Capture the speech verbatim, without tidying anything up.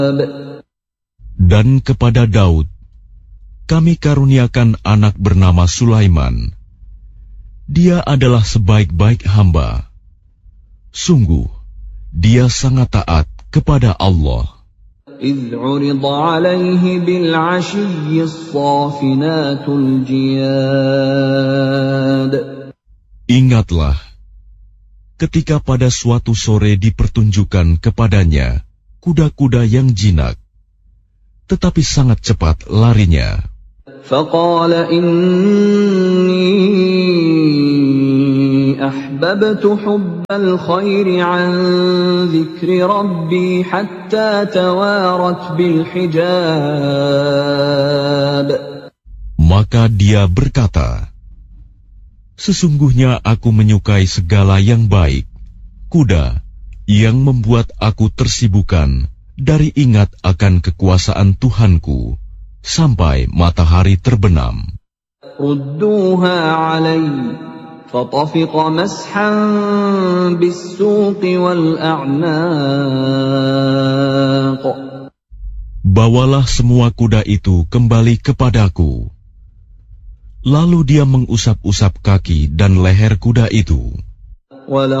Dan kepada Daud, kami karuniakan anak bernama Sulaiman. Dia adalah sebaik-baik hamba. Sungguh, dia sangat taat kepada Allah. إذ عرض عليه بالعشي الصافنات الجياد. Ingatlah, ketika pada suatu sore dipertunjukkan kepadanya kuda-kuda yang jinak, tetapi sangat cepat larinya. فقال إني أحببت حب الخير عن ذكر ربي حتى توارت بالحجاب. Maka dia berkata, sesungguhnya aku menyukai segala yang baik, kuda yang membuat aku tersibukan dari ingat akan kekuasaan Tuhanku sampai matahari terbenam. Rudduha alai فطفق مسحا بالسوق والأعناق. Bawalah semua kuda itu kembali kepadaku. Lalu dia mengusap-usap kaki dan leher kuda itu.